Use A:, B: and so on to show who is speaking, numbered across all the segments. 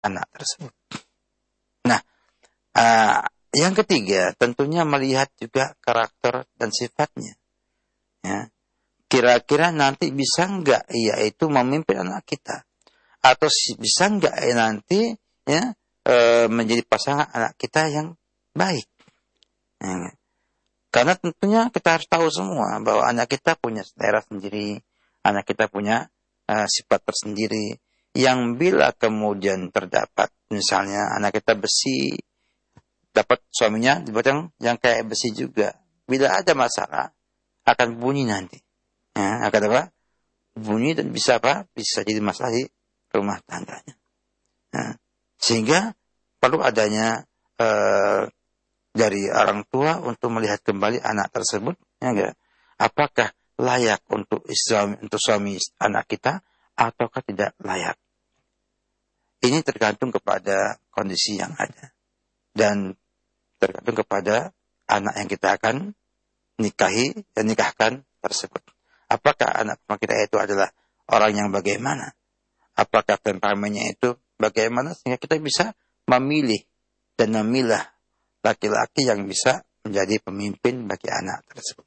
A: anak tersebut. Nah, yang ketiga tentunya melihat juga karakter dan sifatnya. Ya. Kira-kira nanti bisa enggak yaitu memimpin anak kita, atau bisa enggak nanti ya menjadi pasangan anak kita yang baik. Ya. Karena tentunya kita harus tahu semua bahwa anak kita punya selera sendiri, anak kita punya sifat tersendiri, yang bila kemudian terdapat misalnya anak kita besi, dapat suaminya dibuat yang kayak besi juga, bila ada masalah akan bunyi nanti. Ya, akan apa? Bunyi dan bisa apa? Bisa jadi masalah di rumah tangganya. Nah, sehingga perlu adanya dari orang tua untuk melihat kembali anak tersebut, ya enggak? Apakah layak untuk suami anak kita ataukah tidak layak? Ini tergantung kepada kondisi yang ada dan tergantung kepada anak yang kita akan nikahi dan nikahkan tersebut. Apakah anak kita itu adalah orang yang bagaimana? Apakah temperamennya itu bagaimana sehingga kita bisa memilih dan memilah laki-laki yang bisa menjadi pemimpin bagi anak tersebut.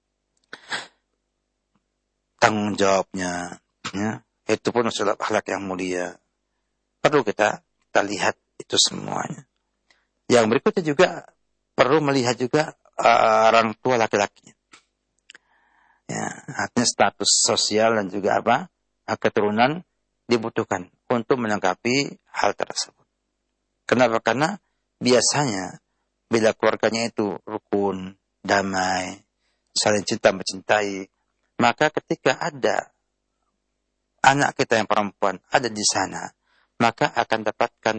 A: Tanggung jawabnya, ya, itu pun adalah akhlak yang mulia. Perlu kita lihat itu semuanya. Yang berikutnya juga perlu melihat juga orang tua laki-lakinya. Ya, artinya status sosial dan juga keturunan dibutuhkan untuk melengkapi hal tersebut. Kenapa? Karena biasanya bila keluarganya itu rukun, damai, saling cinta mencintai, maka ketika ada anak kita yang perempuan ada di sana, maka akan dapatkan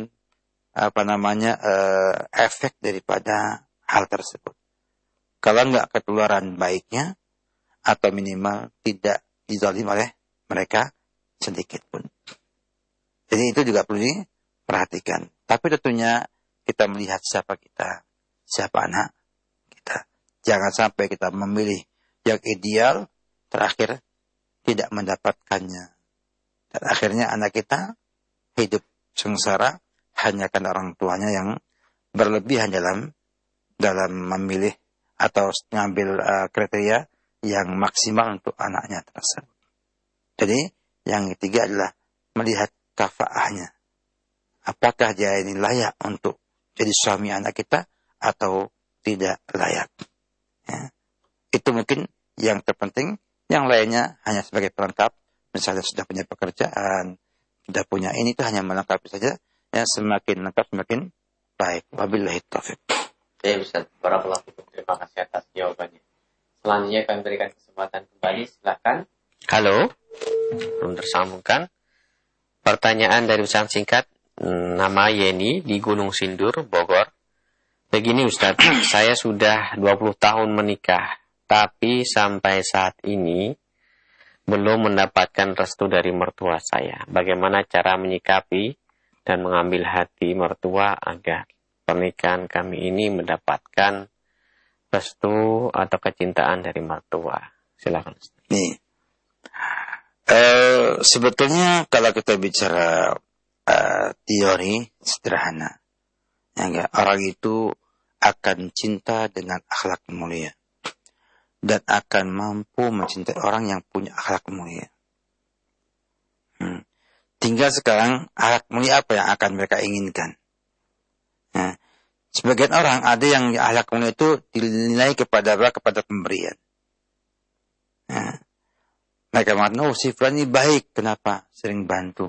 A: efek daripada hal tersebut. Kalau enggak ketularan baiknya, atau minimal tidak dizalim oleh mereka sedikit pun. Jadi itu juga perlu diperhatikan. Tapi tentunya kita melihat siapa kita, siapa anak kita. Jangan sampai kita memilih yang ideal, terakhir tidak mendapatkannya. Dan akhirnya anak kita hidup sengsara hanya karena orang tuanya yang berlebihan dalam memilih atau mengambil kriteria yang maksimal untuk anaknya tersebut. Jadi yang ketiga adalah melihat kafaahnya. Apakah dia ini layak untuk jadi suami anak kita atau tidak layak. Ya. Itu mungkin yang terpenting. Yang lainnya hanya sebagai pelengkap. Misalnya sudah punya pekerjaan, sudah punya ini, itu hanya melengkapi saja. Ya, semakin lengkap semakin baik. Wabillahi taufiq.
B: Ya Ustaz, barakallahu fikum. Terima kasih atas jawabannya. Selanjutnya kami berikan kesempatan kembali, silakan.
C: Halo, belum tersambungkan. Pertanyaan dari usaha singkat, nama Yeni di Gunung Sindur, Bogor. Begini Ustaz, saya sudah 20 tahun menikah, tapi sampai saat ini belum mendapatkan restu dari mertua saya. Bagaimana cara menyikapi dan mengambil hati mertua agar pernikahan kami ini mendapatkan restu atau kecintaan dari mertua? Silakan.
A: Nih, sebetulnya kalau kita bicara teori sederhana, ya enggak, orang itu akan cinta dengan akhlak mulia dan akan mampu mencintai orang yang punya akhlak mulia. Tinggal sekarang akhlak mulia apa yang akan mereka inginkan. Nah, sebagian orang ada yang akhlak mulia itu dinilai kepada pemberian. Nah, mereka mengatakan, si fulan ini baik. Kenapa? Sering bantu.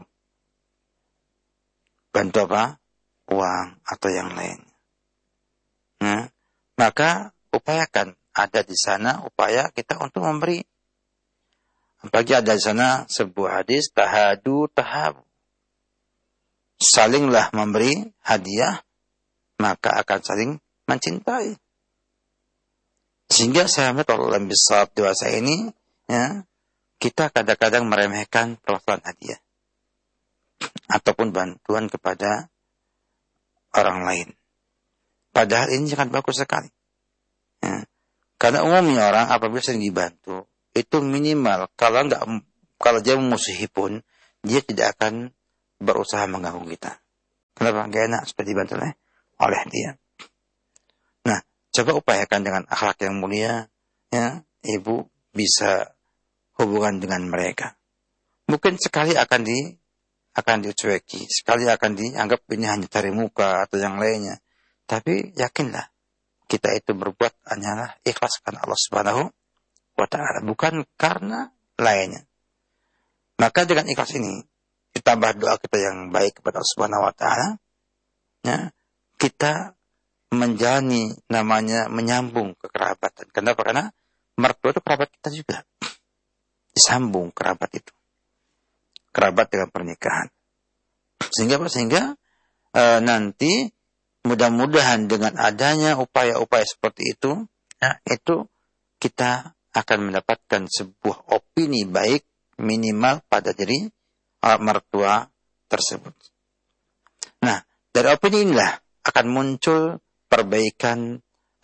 A: Bantu apa? Uang atau yang lain. Nah, maka upayakan. Ada di sana upaya kita untuk memberi. Apalagi ada di sana sebuah hadis, tahadu tahabu. Salinglah memberi hadiah, maka akan saling mencintai. Sehingga saya melihat dalam bisab dewasa ini, ya, kita kadang-kadang meremehkan perlakuan hadiah ataupun bantuan kepada orang lain. Padahal ini sangat bagus sekali. Ya. Karena umumnya orang apabila sering dibantu, itu minimal kalau dia memusuhi pun, dia tidak akan berusaha mengganggu kita. Kenapa? Gak enak sudah dibantu oleh dia. Nah, coba upayakan dengan akhlak yang mulia, ya, ibu bisa hubungan dengan mereka. Mungkin sekali akan dicueki, sekali akan dianggap ini hanya cari muka atau yang lainnya. Tapi yakinlah, kita itu berbuat hanyalah ikhlas karena Allah Subhanahu wa Ta'ala, bukan karena lainnya. Maka dengan ikhlas ini, ditambah doa kita yang baik kepada Allah Subhanahu wa Ta'ala, ya, kita menjalani namanya menyambung kekerabatan. Kenapa? Karena mertua itu kerabat kita juga. Disambung kerabat itu. Kerabat dengan pernikahan. Sehingga nanti mudah-mudahan dengan adanya upaya-upaya seperti itu, ya, itu kita akan mendapatkan sebuah opini baik minimal pada diri mertua tersebut. Nah, dari opini inilah akan muncul perbaikan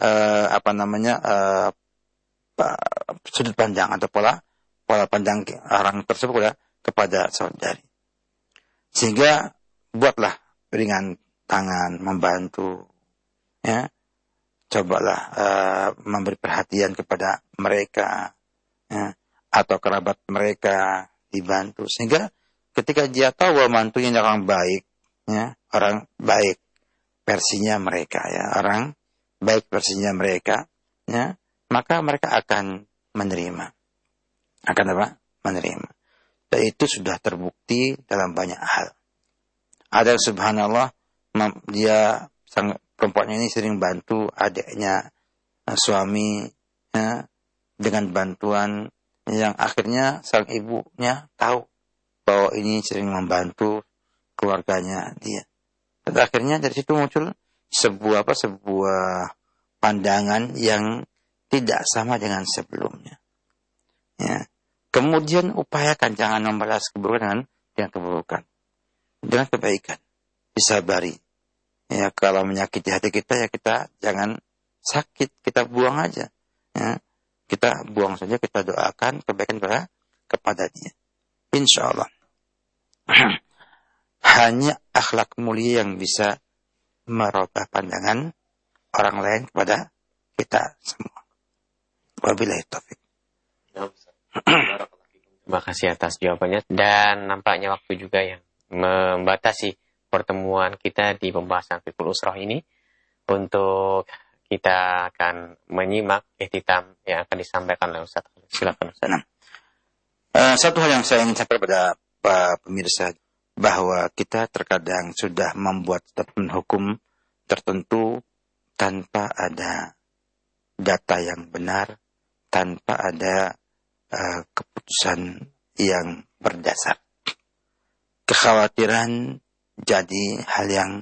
A: sudut pandang atau pola pandang orang tersebut ya, kepada saudari. Sehingga buatlah ringan tangan membantu, ya, cobalah memberi perhatian kepada mereka, ya, atau kerabat mereka dibantu, sehingga ketika dia tahu bahwa mantunya orang baik, ya, orang baik versinya mereka, ya, orang baik versinya mereka, ya, maka mereka akan menerima. Akan apa? Menerima. Dan itu sudah terbukti dalam banyak hal. Ada subhanallah, dia perempuan ini sering bantu adiknya suami, ya, dengan bantuan yang akhirnya sang ibunya tahu bahwa ini sering membantu keluarganya dia. Dan akhirnya dari situ muncul sebuah pandangan yang tidak sama dengan sebelumnya. Ya. Kemudian upayakan jangan membalas keburukan dengan keburukan, dengan kebaikan, disabari. Ya, kalau menyakiti hati kita, ya kita jangan sakit, kita buang aja. Ya, kita buang saja, kita doakan kebaikan kepada dia. Insya Allah. Hanya akhlak mulia yang bisa merubah pandangan orang lain kepada kita semua. Wabillahi taufik.
C: Terima kasih atas jawabannya, dan nampaknya waktu juga yang membatasi pertemuan kita di pembahasan Fiqhul Usrah ini. Untuk kita akan menyimak ihtitam yang akan disampaikan oleh Ustaz. Silakan Ustaz.
A: Satu hal yang saya ingin sampaikan pada pemirsa, bahwa kita terkadang sudah membuat statement hukum tertentu tanpa ada data yang benar, tanpa ada keputusan yang berdasar. Kekhawatiran jadi hal yang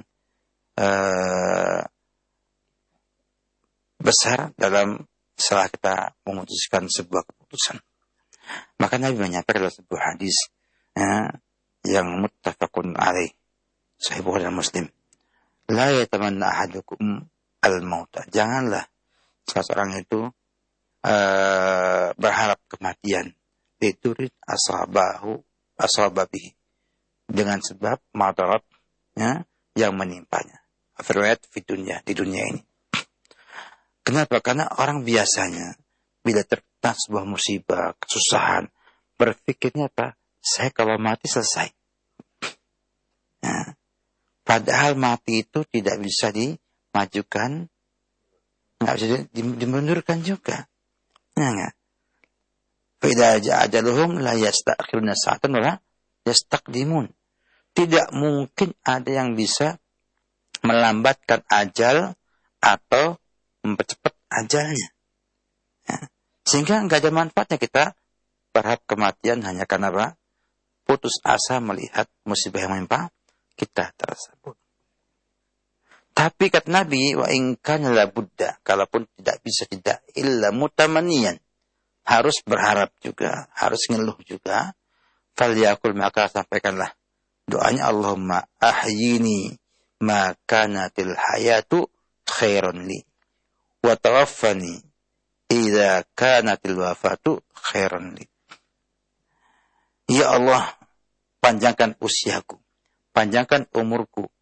A: besar dalam setelah kita memutuskan sebuah keputusan. Maka Nabi menyampaikan dalam sebuah hadis yang muttafaqun alaih, Sahih Bukhari dan Muslim. La yatamanna ahadukum al-mauta. Janganlah salah seorang itu berharap kematian, liturid asababihi, dengan sebab madarat, ya, yang menimpanya. Riwayat di dunia ini. Kenapa? Karena orang biasanya bila terkena sebuah musibah, kesusahan, berpikirnya apa? Saya kalau mati selesai. Ya. Padahal mati itu tidak bisa dimajukan, nggak bisa dimundurkan juga. Ya, Fa'idha ja'ajaluhum la yasta'khiruna sa'atan wa la yastaqdimun. Tidak mungkin ada yang bisa melambatkan ajal atau mempercepat ajalnya. Ya. Sehingga nggak ada manfaatnya kita berharap kematian hanya karena apa? Putus asa melihat musibah yang menimpa kita tersebut. Tapi kata Nabi, wa in kana la budda, kalaupun tidak bisa tidak illa mutamaniyan, harus berharap juga, harus ngeluh juga, falyakul, maka sampaikanlah doanya, Allahumma ahyini ma kanatil hayatu khairan li wa tawaffani idza kanatil wafatu khairan li. Ya Allah, panjangkan usiaku, panjangkan umurku